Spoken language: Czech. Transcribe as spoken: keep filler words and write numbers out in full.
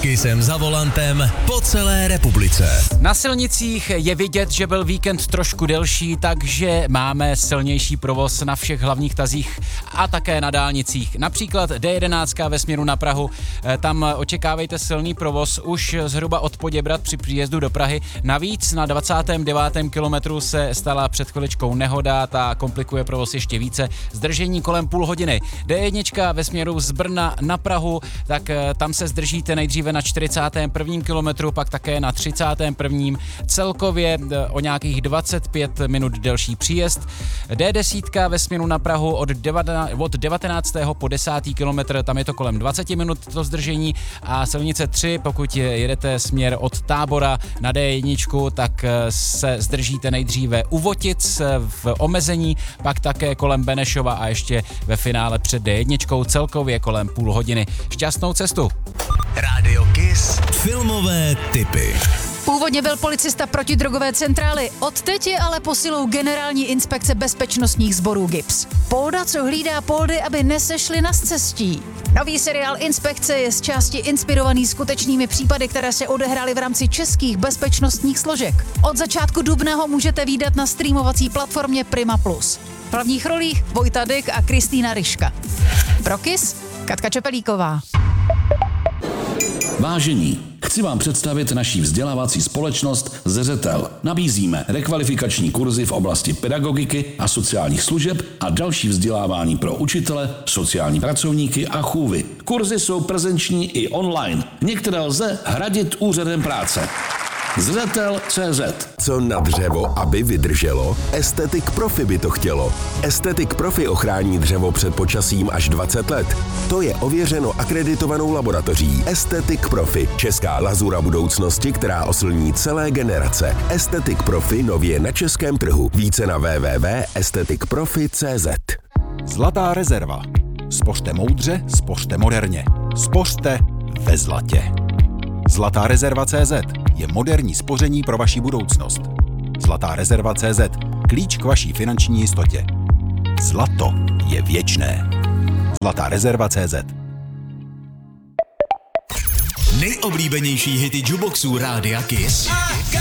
Kissem za volantem po celé republice. Na silnicích je vidět, že byl víkend trošku delší, takže máme silnější provoz na všech hlavních tazích a také na dálnicích. Například D jedenáct ve směru na Prahu, tam očekávejte silný provoz už zhruba od Poděbrad při příjezdu do Prahy. Navíc na dvacátém devátém kilometru se stala před chviličkou nehoda, ta komplikuje provoz ještě více. Zdržení kolem půl hodiny. D jedna ve směru z Brna na Prahu, tak tam se zdržíte nejdříve na čtyřicátém prvním kilometru, pak také na třicátém prvním Celkově o nějakých dvacet pět minut delší příjezd. D deset ve směru na Prahu od, od devatenáctého po desátý kilometr, tam je to kolem dvacet minut to zdržení a silnice tři, pokud jedete směr od Tábora na D jedna, tak se zdržíte nejdříve u Votic v omezení, pak také kolem Benešova a ještě ve finále před D jedna, celkově kolem půl hodiny. Šťastnou cestu! Rádio Kiss. Filmové tipy. Původně byl policista protidrogové centrály, odteď je ale posilou generální inspekce bezpečnostních sborů G I B S. Polda, co hlídá poldy, aby nesešly na scestí. Nový seriál Inspekce je z části inspirovaný skutečnými případy, které se odehrály v rámci českých bezpečnostních složek. Od začátku dubna ho můžete vídat na streamovací platformě Prima plus. V hlavních rolích Vojta Dyk a Kristýna Ryška. Pro Kiss Katka Čepelíková. Vážení, chci vám představit naší vzdělávací společnost Zřetel. Nabízíme rekvalifikační kurzy v oblasti pedagogiky a sociálních služeb a další vzdělávání pro učitele, sociální pracovníky a chůvy. Kurzy jsou prezenční i online. Některé lze hradit úřadem práce. Zřetel tečka cé zet. Co na dřevo, aby vydrželo? Estetik Profi by to chtělo. Estetik Profi ochrání dřevo před počasím až dvacet let. To je ověřeno akreditovanou laboratoří. Estetik Profi, česká lazura budoucnosti, která oslní celé generace. Estetik Profi nově na českém trhu. Více na w w w tečka estetik profi tečka cé zet. Zlatá rezerva. Spořte moudře, spořte moderně. Spořte ve zlatě. Zlatá rezerva tečka cé zet je moderní spoření pro vaši budoucnost. Zlatá rezerva tečka cé zet. Klíč k vaší finanční jistotě. Zlato je věčné. Zlatá rezerva tečka cé zet. Nejoblíbenější hity jukeboxů Rádia Kiss.